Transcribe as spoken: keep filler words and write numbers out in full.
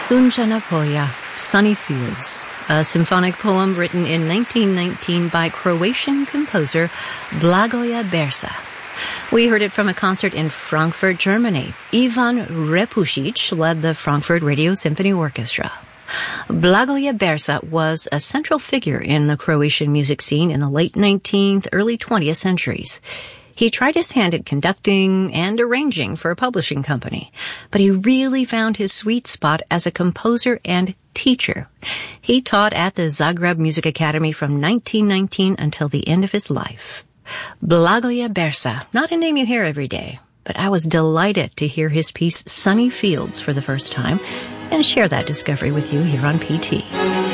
Sunčana polja, Sunny Fields, a symphonic poem written in nineteen nineteen by Croatian composer Blagoje Bersa. We heard it from a concert in Frankfurt, Germany. Ivan Repušić led the Frankfurt Radio Symphony Orchestra. Blagoje Bersa was a central figure in the Croatian music scene in the late nineteenth, early twentieth centuries. He tried his hand at conducting and arranging for a publishing company, but he really found his sweet spot as a composer and teacher. He taught at the Zagreb Music Academy from nineteen nineteen until the end of his life. Blagoje Bersa, not a name you hear every day, but I was delighted to hear his piece Sunny Fields for the first time and share that discovery with you here on P T.